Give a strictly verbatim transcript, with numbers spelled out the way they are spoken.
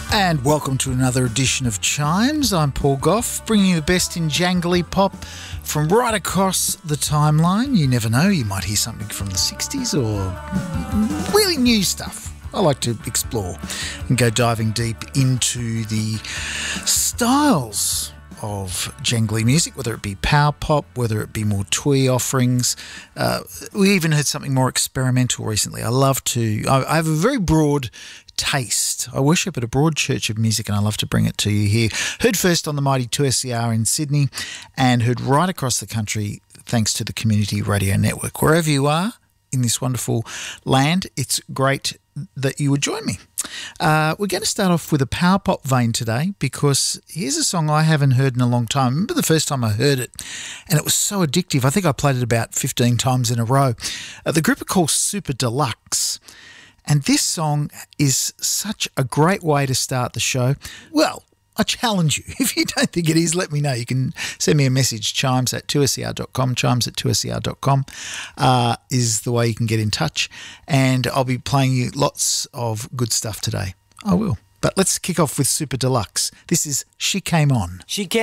And welcome to another edition of Chimes. I'm Paul Gough, bringing you the best in jangly pop from right across the timeline. You never know, you might hear something from the sixties or really new stuff. I like to explore and go diving deep into the styles of jangly music, whether it be power pop, whether it be more twee offerings. Uh, we even heard something more experimental recently. I love to, I, I have a very broad taste. I worship at a broad church of music and I love to bring it to you here. Heard first on the mighty two S C R in Sydney and heard right across the country thanks to the Community Radio Network. Wherever you are in this wonderful land, it's great that you would join me. Uh, we're going to start off with a power pop vein today because here's a song I haven't heard in a long time. I remember the first time I heard it and it was so addictive. I think I played it about fifteen times in a row. Uh, the group are called Super Deluxe. And this song is such a great way to start the show. Well, I challenge you. If you don't think it is, let me know. You can send me a message, chimes at two S C R dot com. Chimes at two S C R dot com uh, is the way you can get in touch. And I'll be playing you lots of good stuff today. I will. But let's kick off with Super Deluxe. This is She Came On. She came